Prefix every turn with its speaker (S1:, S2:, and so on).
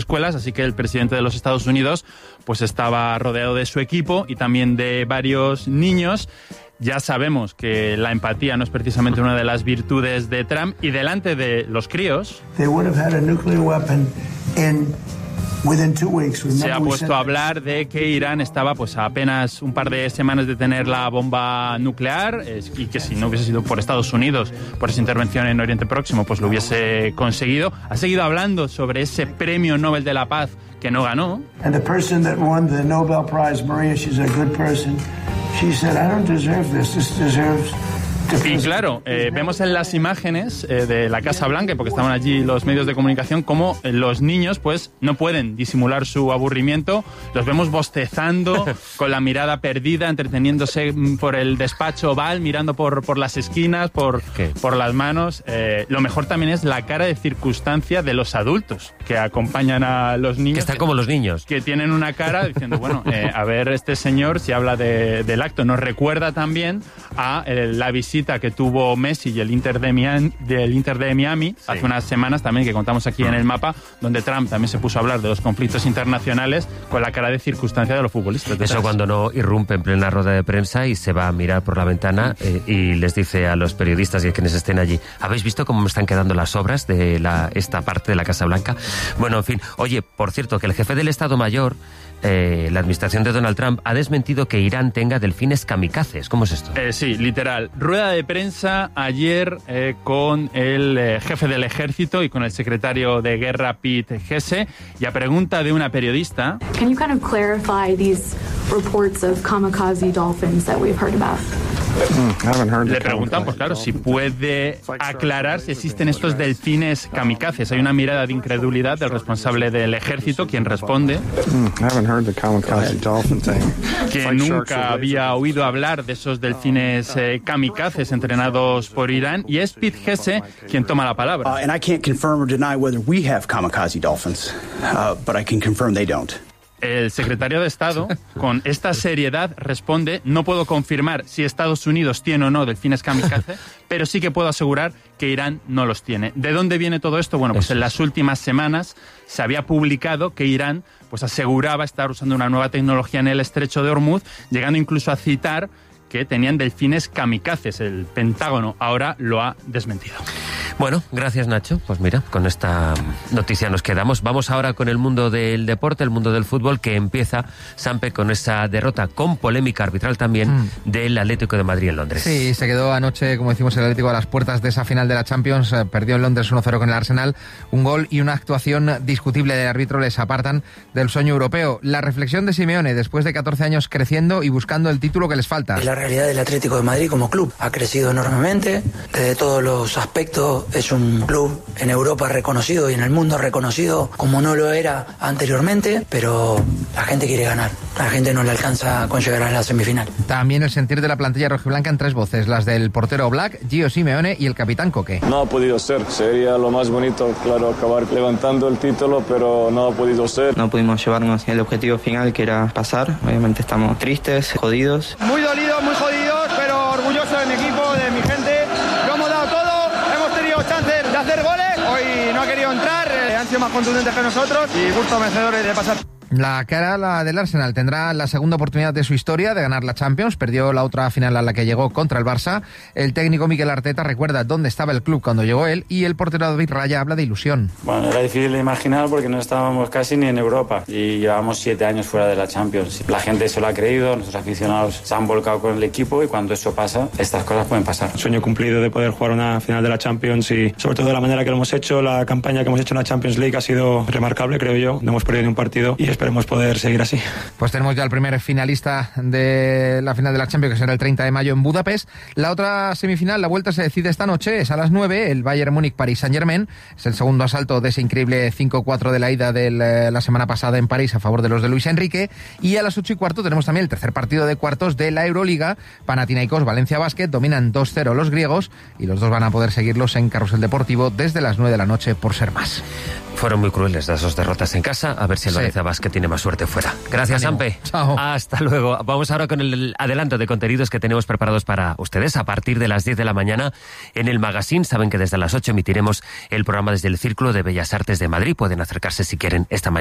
S1: escuelas, así que el presidente de los Estados Unidos pues estaba rodeado de su equipo y también de varios niños. Ya sabemos que la empatía no es precisamente una de las virtudes de Trump, y delante de los críos se ha puesto a hablar de que Irán estaba pues a apenas un par de semanas de tener la bomba nuclear, y que si no hubiese sido por Estados Unidos, por esa intervención en Oriente Próximo, pues lo hubiese conseguido. Ha seguido hablando sobre ese premio Nobel de la Paz que no ganó.
S2: And the person that won the Nobel Prize, Maria, she's a good person. She said, I don't deserve this. This deserves...
S1: Y claro, vemos en las imágenes de la Casa Blanca, porque estaban allí los medios de comunicación, cómo los niños pues no pueden disimular su aburrimiento. Los vemos bostezando, con la mirada perdida, entreteniéndose por el despacho oval, mirando por las esquinas, por las manos. Lo mejor también es la cara de circunstancia de los adultos que acompañan a los niños.
S3: Que están como los niños.
S1: Que tienen una cara diciendo, bueno, a ver, este señor, si habla del acto, nos recuerda también a la visita que tuvo Messi y el Inter de Miami sí, hace unas semanas también, que contamos aquí en el mapa, donde Trump también se puso a hablar de los conflictos internacionales con la cara de circunstancia de los futbolistas.
S3: Eso cuando no irrumpe en plena rueda de prensa y se va a mirar por la ventana y les dice a los periodistas y a quienes estén allí: ¿habéis visto cómo me están quedando las obras de esta parte de la Casa Blanca? Bueno, en fin. Oye, por cierto, que el jefe del Estado Mayor, la administración de Donald Trump, ha desmentido que Irán tenga delfines kamikazes. ¿Cómo es esto?
S1: Sí, literal. Rueda de prensa ayer con el jefe del ejército y con el secretario de guerra, Pete Hegseth, y a pregunta de una periodista...
S4: Can you kind of clarify these reports of kamikaze dolphins that we've heard about?
S1: Le preguntan, pues claro, si puede aclarar si existen estos delfines kamikazes. Hay una mirada de incredulidad del responsable del ejército, quien responde que nunca había oído hablar de esos delfines kamikazes entrenados por Irán, y es Pete Hegseth quien toma la palabra.
S5: And I can't confirm or deny whether we have kamikaze dolphins, but I can confirm they don't.
S1: El secretario de Estado, con esta seriedad, responde: no puedo confirmar si Estados Unidos tiene o no delfines kamikaze, pero sí que puedo asegurar que Irán no los tiene. ¿De dónde viene todo esto? Bueno, pues en las últimas semanas se había publicado que Irán pues aseguraba estar usando una nueva tecnología en el estrecho de Hormuz, llegando incluso a citar que tenían delfines kamikazes. El Pentágono ahora lo ha desmentido.
S3: Bueno, gracias, Nacho. Pues mira, con esta noticia nos quedamos. Vamos ahora con el mundo del deporte, el mundo del fútbol, que empieza, Sampe, con esa derrota con polémica arbitral también del Atlético de Madrid en Londres.
S6: Sí, se quedó anoche, como decimos, el Atlético a las puertas de esa final de la Champions. Perdió en Londres 1-0 con el Arsenal. Un gol y una actuación discutible del árbitro les apartan del sueño europeo. La reflexión de Simeone, después de 14 años creciendo y buscando el título que les falta.
S7: La realidad del Atlético de Madrid como club ha crecido enormemente, desde todos los aspectos. Es un club en Europa reconocido y en el mundo reconocido como no lo era anteriormente, pero la gente quiere ganar. La gente no le alcanza con llegar a la semifinal.
S6: También el sentir de la plantilla rojiblanca en tres voces, las del portero Black, Gio Simeone y el capitán Coque.
S8: No ha podido ser, sería lo más bonito, claro, acabar levantando el título, pero no ha podido ser.
S9: No pudimos llevarnos el objetivo final, que era pasar. Obviamente estamos tristes, jodidos.
S10: Muy dolidos, muy jodidos, pero orgulloso de mi equipo, de mi gente. Lo hemos dado todo, hemos tenido chances de hacer goles. Hoy no ha querido entrar, han sido más contundentes que nosotros y justo vencedores de pasar.
S6: La del Arsenal tendrá la segunda oportunidad de su historia de ganar la Champions. Perdió la otra final a la que llegó contra el Barça. El técnico Mikel Arteta recuerda dónde estaba el club cuando llegó él, y el portero David Raya habla de ilusión.
S11: Bueno, era difícil de imaginar porque no estábamos casi ni en Europa y llevábamos 7 años fuera de la Champions. La gente se lo ha creído, nuestros aficionados se han volcado con el equipo, y cuando eso pasa, estas cosas pueden pasar.
S12: Sueño cumplido de poder jugar una final de la Champions, y sobre todo de la manera que lo hemos hecho. La campaña que hemos hecho en la Champions League ha sido remarcable, creo yo. No hemos perdido ni un partido y esperemos poder seguir así.
S6: Pues tenemos ya el primer finalista de la final de la Champions, que será el 30 de mayo en Budapest. La otra semifinal, la vuelta, se decide esta noche, es a las 9, el Bayern Múnich-Paris Saint-Germain. Es el segundo asalto de ese increíble 5-4 de la ida de la semana pasada en París a favor de los de Luis Enrique. Y a las 8:15 tenemos también el tercer partido de cuartos de la Euroliga. Panathinaikos, Valencia Basket, dominan 2-0 los griegos, y los dos van a poder seguirlos en Carrusel Deportivo desde las 9 de la noche por ser más.
S3: Fueron muy crueles las dos derrotas en casa, a ver si el Valencia Basket tiene más suerte fuera. Gracias,
S6: Ánimo.
S3: Sampe.
S6: Chao.
S3: Hasta luego. Vamos ahora con el adelanto de contenidos que tenemos preparados para ustedes a partir de las 10 de la mañana en el Magazine. Saben que desde las 8 emitiremos el programa desde el Círculo de Bellas Artes de Madrid. Pueden acercarse si quieren esta mañana.